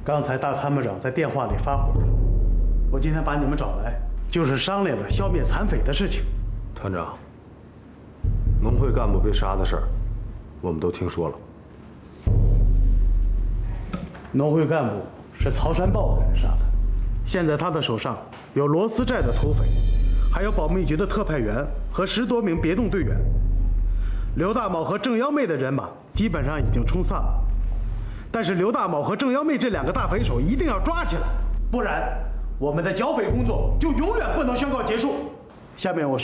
刚才大参谋长在电话里发火了，我今天把你们找来，就是商量着消灭残匪的事情。 团长，农会干部被杀的事儿，我们都听说了。 农会干部是曹山豹的人杀的，现在他的手上有罗斯寨的土匪，还有保密局的特派员和10多名别动队员。刘大卯和郑幺妹的人马基本上已经冲散了，但是刘大卯和郑幺妹这2个大匪首一定要抓起来，不然我们的剿匪工作就永远不能宣告结束。下面我